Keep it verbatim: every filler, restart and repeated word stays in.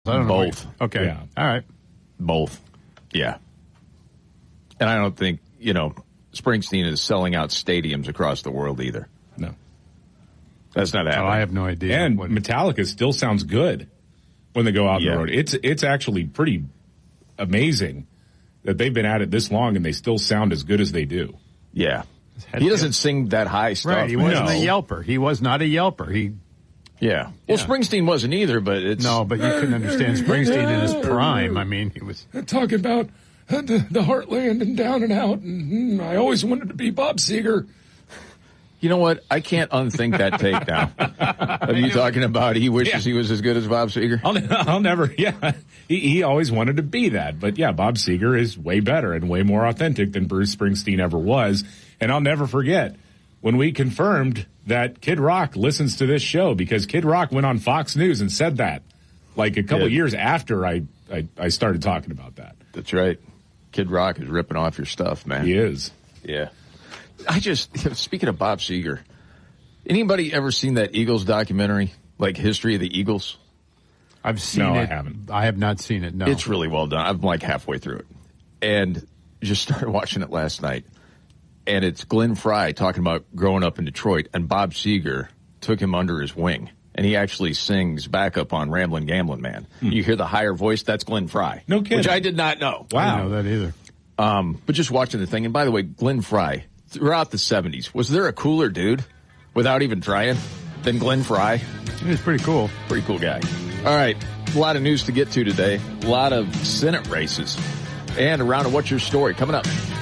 I don't Both. know. Okay. Yeah. All right. Both. Yeah. And I don't think, you know, Springsteen is selling out stadiums across the world either. No. That's not happening. Oh, I have no idea. And what Metallica still sounds good when they go out Yeah. the road. It's it's actually pretty amazing that they've been at it this long and they still sound as good as they do. Yeah. He doesn't sing that high stuff. Right. He wasn't No. a yelper. He was not a yelper. He Yeah. Well, Yeah. Springsteen wasn't either, but it's... No, but you couldn't understand Springsteen in his prime. I mean, he was... Talking about uh, the, the heartland and down and out, and mm, I always wanted to be Bob Seger. You know what? I can't unthink that take now. Are you talking about he wishes Yeah. he was as good as Bob Seger? I'll, I'll never, yeah. He, he always wanted to be that. But yeah, Bob Seger is way better and way more authentic than Bruce Springsteen ever was. And I'll never forget when we confirmed that Kid Rock listens to this show, because Kid Rock went on Fox News and said that like a couple Yeah. years after I, I, I started talking about that. That's right. Kid Rock is ripping off your stuff, man. He is. Yeah. I just, speaking of Bob Seger, anybody ever seen that Eagles documentary, like History of the Eagles? I've seen No, it. I haven't. I have not seen it, no. It's really well done. I'm like halfway through it. And just started watching it last night. And it's Glenn Frey talking about growing up in Detroit, and Bob Seger took him under his wing. And he actually sings backup on Ramblin' Gamblin' Man. Hmm. You hear the higher voice, that's Glenn Frey. No kidding. Which I did not know. I Wow. didn't know that either. Um, but just watching the thing, and by the way, Glenn Frey, throughout the seventies, was there a cooler dude, without even trying, than Glenn Frey? It was pretty cool. Pretty cool guy. All right, a lot of news to get to today. A lot of Senate races. And a round of What's Your Story coming up.